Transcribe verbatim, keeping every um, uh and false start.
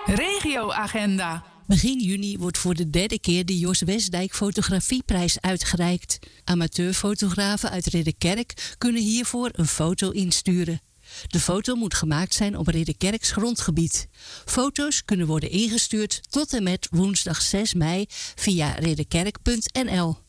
Regioagenda. Begin juni wordt voor de derde keer de Jos Westdijk Fotografieprijs uitgereikt. Amateurfotografen uit Ridderkerk kunnen hiervoor een foto insturen. De foto moet gemaakt zijn op Ridderkerks grondgebied. Foto's kunnen worden ingestuurd tot en met woensdag zes mei via ridderkerk punt n l.